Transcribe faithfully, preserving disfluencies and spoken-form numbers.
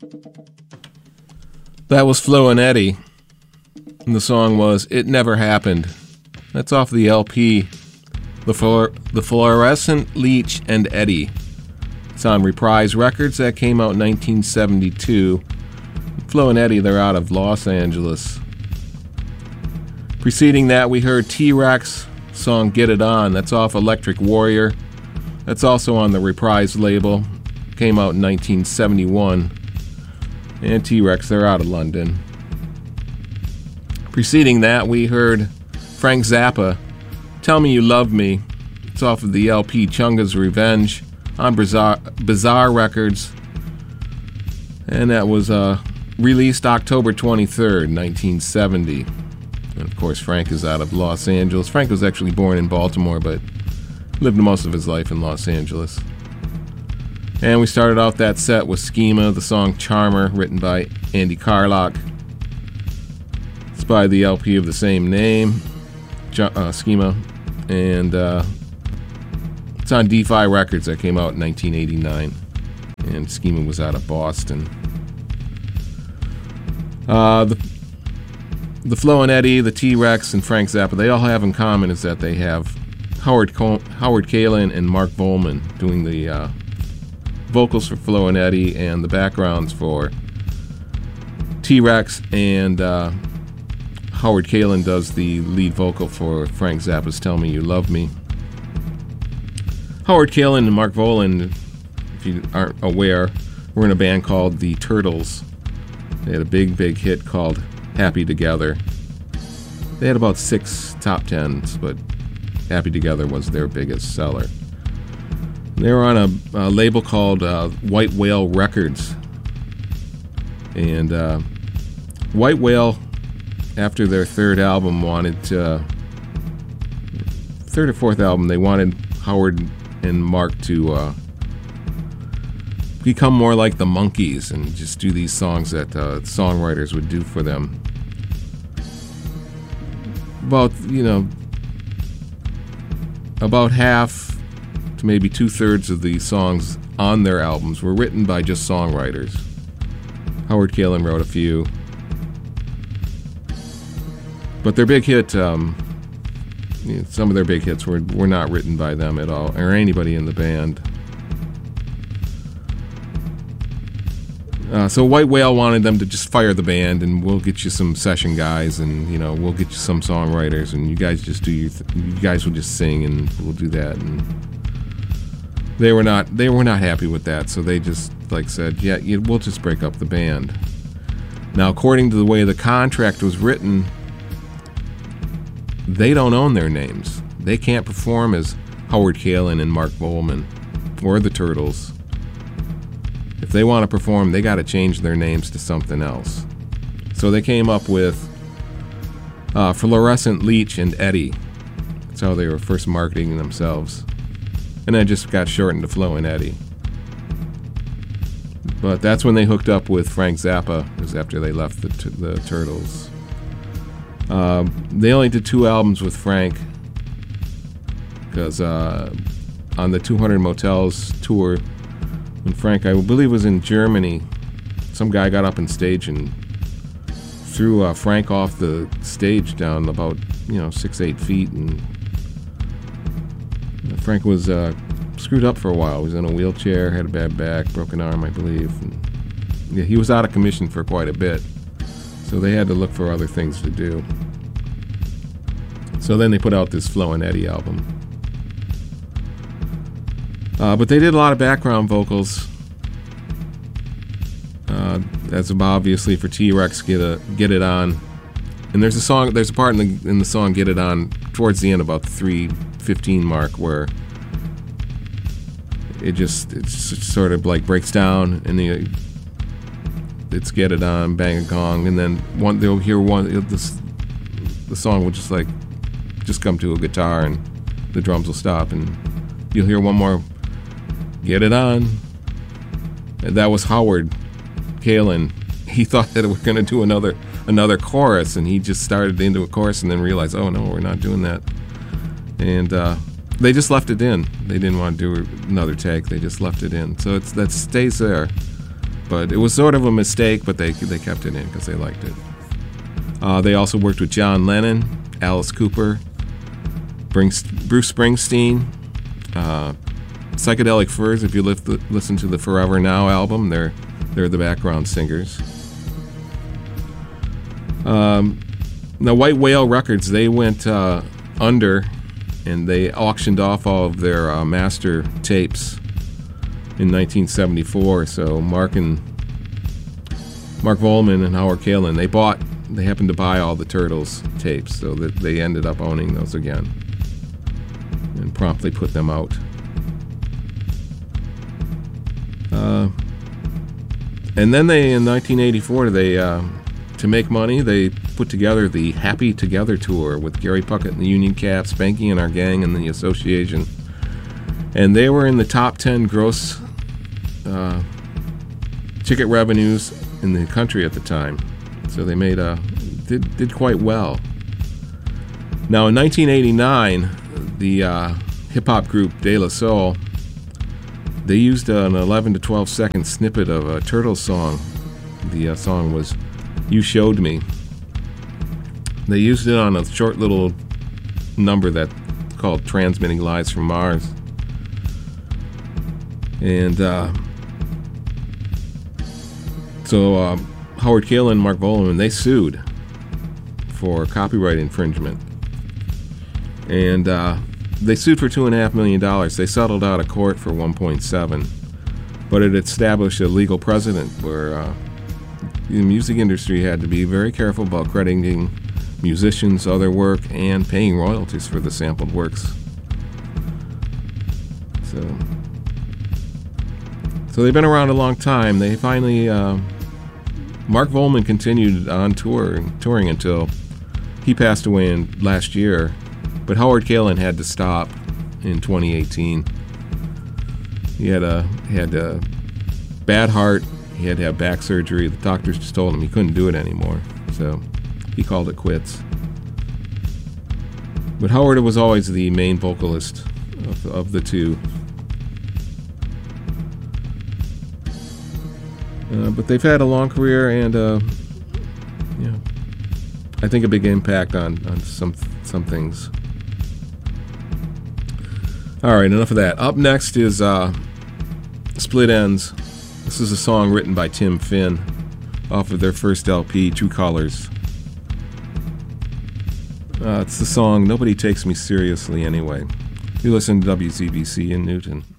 That was Flo and Eddie, and the song was It Never Happened. That's off the L P, The, Fluor- the Fluorescent Leech and Eddie. It's on Reprise Records. That came out in nineteen seventy-two. Flo and Eddie, they're out of Los Angeles. Preceding that, we heard T-Rex song Get It On. That's off Electric Warrior. That's also on the Reprise label. Came out in nineteen seventy-one. And T-Rex, they're out of London. Preceding that, we heard Frank Zappa, Tell Me You Love Me. It's off of the L P Chunga's Revenge on Bizarre, Bizarre Records. And that was uh, released October twenty-third, nineteen seventy. And of course, Frank is out of Los Angeles. Frank was actually born in Baltimore, but lived most of his life in Los Angeles. And we started off that set with Schema, the song Charmer, written by Andy Carlock. It's by the L P of the same name, uh, Schema. And uh, it's on Defy Records. That came out in nineteen eighty-nine. And Schema was out of Boston. Uh, the, the Flo and Eddie, the T-Rex, and Frank Zappa, they all have in common is that they have Howard, Col- Howard Kalin and Mark Volman doing the uh, vocals for Flo and Eddie and the backgrounds for T-Rex, and uh, Howard Kalin does the lead vocal for Frank Zappa's Tell Me You Love Me. Howard Kalin and Mark Volman, if you aren't aware, were in a band called The Turtles. They had a big, big hit called Happy Together. They had about six top tens, but Happy Together was their biggest seller. They were on a, a label called uh, White Whale Records. And uh, White Whale, after their third album, wanted to, third or fourth album, they wanted Howard and Mark to uh, become more like the Monkees and just do these songs that uh, songwriters would do for them. About, you know, about half to maybe two-thirds of the songs on their albums were written by just songwriters. Howard Kalin wrote a few. But their big hit, um, you know, some of their big hits were, were not written by them at all, or anybody in the band. Uh, so White Whale wanted them to just fire the band, and we'll get you some session guys, and you know we'll get you some songwriters, and you guys just do your, th- you guys will just sing, and we'll do that. And they were not, they were not happy with that, so they just like said, yeah, you, we'll just break up the band. Now, according to the way the contract was written, they don't own their names. They can't perform as Howard Kalin and Mark Volman or the Turtles. If they want to perform, they got to change their names to something else. So they came up with uh, Fluorescent Leech and Eddie. That's how they were first marketing themselves. And then it just got shortened to Flo and Eddie. But that's when they hooked up with Frank Zappa. It was after they left the, t- the Turtles. Uh, they only did two albums with Frank because uh, on the two hundred Motels tour, when Frank, I believe, was in Germany, some guy got up on stage and threw uh, Frank off the stage down about, you know, six, eight feet, and Frank was uh, screwed up for a while. He was in a wheelchair, had a bad back, broken arm, I believe. And, yeah, he was out of commission for quite a bit, so they had to look for other things to do. So then they put out this Flo and Eddie album. Uh, but they did a lot of background vocals. Uh, that's obviously for T-Rex, Get a, Get It On. And there's a song, there's a part in the in the song Get It On towards the end, about the three fifteen mark, where it just it's sort of like breaks down, and the, it's Get It On, bang a gong, and then one they'll hear one this the song will just like just come to a guitar, and the drums will stop, and you'll hear one more Get It On. And that was Howard Kalin. He thought that we were going to do another another chorus, and he just started into a chorus and then realized, oh no, we're not doing that. And uh, they just left it in. They didn't want to do another take. They just left it in. So it's that stays there. but it was sort of a mistake, but they they kept it in because they liked it. Uh, they also worked with John Lennon, Alice Cooper, Bruce Springsteen, uh, Psychedelic Furs. If you lift the, listen to the Forever Now album, they're they're the background singers. Um, now, White Whale Records, they went uh, under, and they auctioned off all of their uh, master tapes in nineteen seventy-four. So Mark and Mark Volman and Howard Kalin, they bought, they happened to buy all the Turtles tapes, so that they ended up owning those again, and promptly put them out. Uh, and then they, in nineteen eighty-four, they uh, to make money, they put together the Happy Together Tour with Gary Puckett and the Union Cats, Spanky and Our Gang, and the Association. And they were in the top ten gross uh, ticket revenues in the country at the time. So they made a did did quite well. Now in nineteen eighty-nine, the uh, hip hop group De La Soul, they used an eleven to twelve second snippet of a Turtles song. The uh, song was "You Showed Me." They used it on a short little number that called "Transmitting Lives from Mars," and uh, so uh, Howard Kalin and Mark Volman, they sued for copyright infringement, and uh, they sued for two and a half million dollars. They settled out of court for one point seven, but it established a legal precedent where uh, the music industry had to be very careful about crediting musicians, other work, and paying royalties for the sampled works. So, so they've been around a long time. They finally, uh, Mark Volman continued on tour, touring until he passed away in last year. But Howard Kalin had to stop in twenty eighteen. He had a he had a bad heart. He had to have back surgery. The doctors just told him he couldn't do it anymore. So he called it quits. But Howard was always the main vocalist of, of the two. Uh, but they've had a long career and, uh, yeah, I think a big impact on, on some some things. All right, enough of that. Up next is uh, Split Enz. This is a song written by Tim Finn off of their first L P, True Colors. Uh, it's the song Nobody Takes Me Seriously Anyway. You listen to W Z B C in Newton.